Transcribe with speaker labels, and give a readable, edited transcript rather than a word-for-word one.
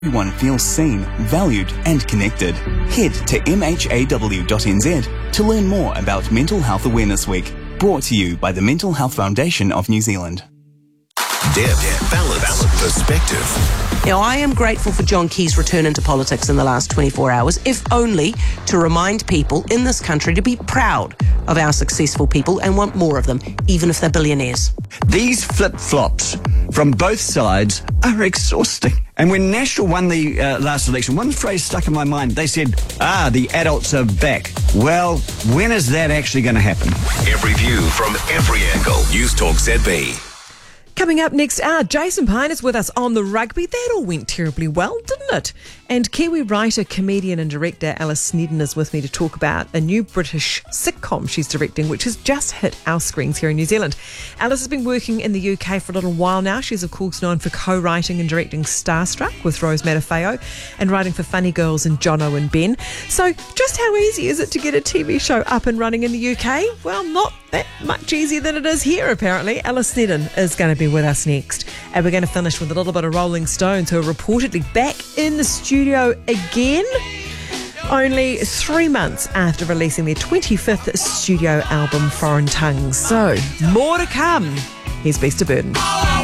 Speaker 1: everyone feels seen, valued and connected. Head to mhaw.nz to learn more about Mental Health Awareness Week, brought to you by the Mental Health Foundation of New Zealand.
Speaker 2: Balance, perspective.
Speaker 3: Now, I am grateful for John Key's return into politics in the last 24 hours, if only to remind people in this country to be proud of our successful people and want more of them, even if they're billionaires.
Speaker 4: These flip-flops from both sides are exhausting. And when National won the last election, one phrase stuck in my mind. They said, the adults are back. Well, when is that actually going to happen?
Speaker 2: Every view from every angle. News Talk ZB.
Speaker 5: Coming up next hour, Jason Pine is with us on the rugby. That all went terribly well, didn't it? And Kiwi writer, comedian and director Alice Snedden is with me to talk about a new British sitcom she's directing, which has just hit our screens here in New Zealand. Alice has been working in the UK for a little while now. She's, of course, known for co-writing and directing Starstruck with Rose Matafeo and writing for Funny Girls and Jono and Ben. So just how easy is it to get a TV show up and running in the UK? Well, not that much easier than it is here, apparently. Alice Snedden is going to be with us next. And we're going to finish with a little bit of Rolling Stones, who are reportedly back in the studio again, only 3 months after releasing their 25th studio album, Foreign Tongues. So, more to come. Here's Beast of Burden.